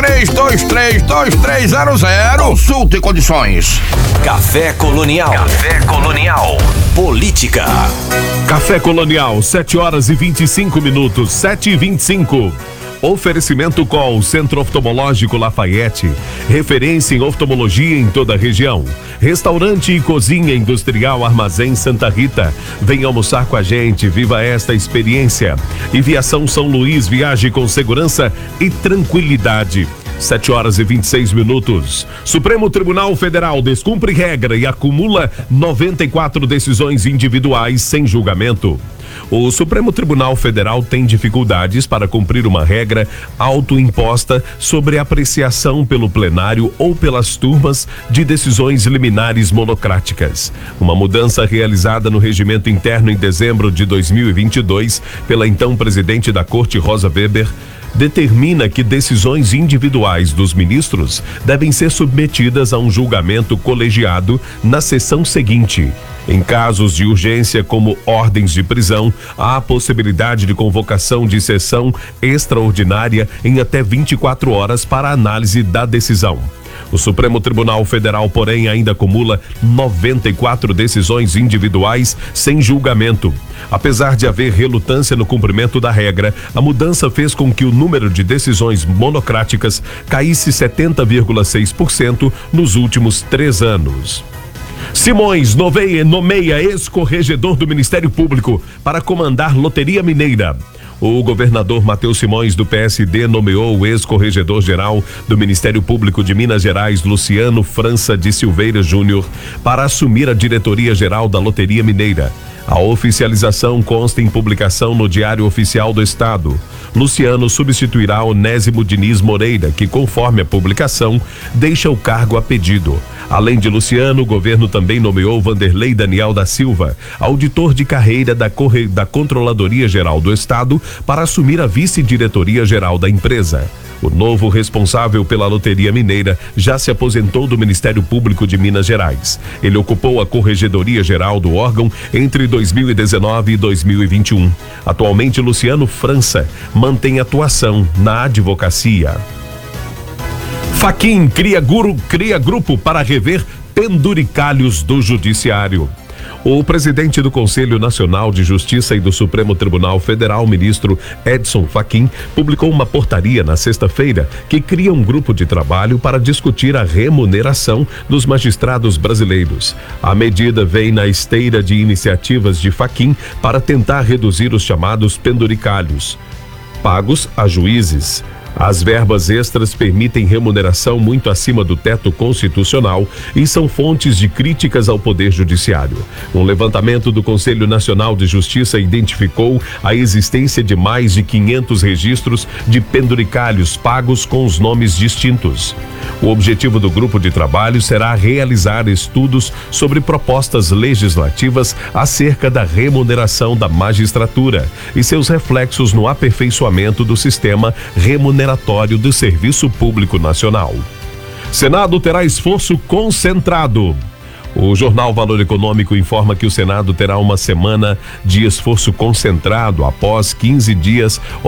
33232300. Consulta e condições. Café Colonial. Café Colonial. Política. Café Colonial, 7h25, 7h25. Oferecimento com Centro Oftalmológico Lafayette, referência em oftalmologia em toda a região. Restaurante e Cozinha Industrial Armazém Santa Rita. Venha almoçar com a gente, viva esta experiência. Viação São Luís, viaje com segurança e tranquilidade. 7h26. Supremo Tribunal Federal descumpre regra e acumula 94 decisões individuais sem julgamento. O Supremo Tribunal Federal tem dificuldades para cumprir uma regra autoimposta sobre apreciação pelo plenário ou pelas turmas de decisões liminares monocráticas. Uma mudança realizada no regimento interno em dezembro de 2022 pela então presidente da Corte, Rosa Weber, determina que decisões individuais dos ministros devem ser submetidas a um julgamento colegiado na sessão seguinte. Em casos de urgência, como ordens de prisão, há a possibilidade de convocação de sessão extraordinária em até 24 horas para análise da decisão. O Supremo Tribunal Federal, porém, ainda acumula 94 decisões individuais sem julgamento. Apesar de haver relutância no cumprimento da regra, a mudança fez com que o número de decisões monocráticas caísse 70,6% nos últimos 3 anos. Simões nomeia ex-corregedor do Ministério Público para comandar Loteria Mineira. O governador Matheus Simões, do PSD, nomeou o ex-corregedor-geral do Ministério Público de Minas Gerais, Luciano França de Silveira Júnior, para assumir a diretoria-geral da Loteria Mineira. A oficialização consta em publicação no Diário Oficial do Estado. Luciano substituirá Onésimo Diniz Moreira, que, conforme a publicação, deixa o cargo a pedido. Além de Luciano, o governo também nomeou Vanderlei Daniel da Silva, auditor de carreira da Controladoria Geral do Estado, para assumir a vice-diretoria-geral da empresa. O novo responsável pela Loteria Mineira já se aposentou do Ministério Público de Minas Gerais. Ele ocupou a Corregedoria-Geral do órgão entre 2019 e 2021. Atualmente, Luciano França mantém atuação na advocacia. Fachin cria grupo para rever penduricalhos do Judiciário. O presidente do Conselho Nacional de Justiça e do Supremo Tribunal Federal, ministro Edson Fachin, publicou uma portaria na sexta-feira que cria um grupo de trabalho para discutir a remuneração dos magistrados brasileiros. A medida vem na esteira de iniciativas de Fachin para tentar reduzir os chamados penduricalhos, pagos a juízes. As verbas extras permitem remuneração muito acima do teto constitucional e são fontes de críticas ao Poder Judiciário. Um levantamento do Conselho Nacional de Justiça identificou a existência de mais de 500 registros de penduricalhos pagos com os nomes distintos. O objetivo do grupo de trabalho será realizar estudos sobre propostas legislativas acerca da remuneração da magistratura e seus reflexos no aperfeiçoamento do sistema remuneratório do Serviço Público Nacional. Senado terá esforço concentrado. O jornal Valor Econômico informa que o Senado terá uma semana de esforço concentrado após 15 dias